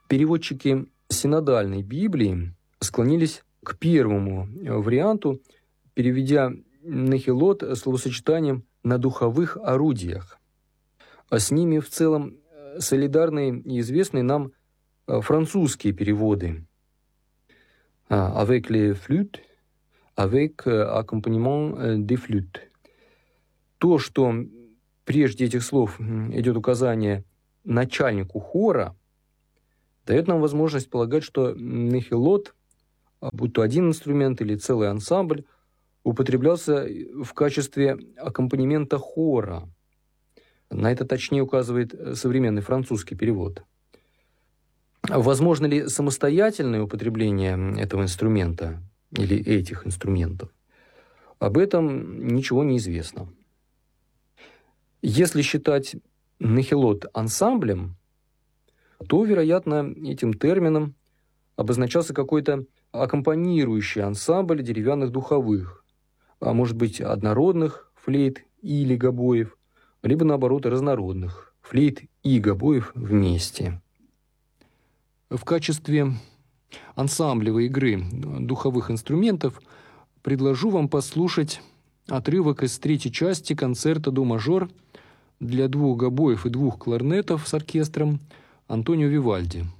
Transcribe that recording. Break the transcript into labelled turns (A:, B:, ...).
A: Переводчики синодальной Библии склонились к первому варианту, переведя нехилот словосочетанием «на духовых орудиях». А с ними в целом солидарны и известные нам французские переводы «avec les flûtes», «avec accompagnement des flûtes». То, что прежде этих слов идет указание начальнику хора, дает нам возможность полагать, что нехилот, будь то один инструмент или целый ансамбль, употреблялся в качестве аккомпанемента хора. На это точнее указывает современный французский перевод. Возможно ли самостоятельное употребление этого инструмента или этих инструментов? Об этом ничего не известно. Если считать нехилот ансамблем, то, вероятно, этим термином обозначался какой-то аккомпанирующий ансамбль деревянных духовых, а может быть однородных флейт или гобоев, либо, наоборот, разнородных флейт и гобоев вместе. В качестве ансамблевой игры духовых инструментов предложу вам послушать отрывок из третьей части концерта до мажор для 2 гобоев и 2 кларнетов с оркестром Антонио Вивальди.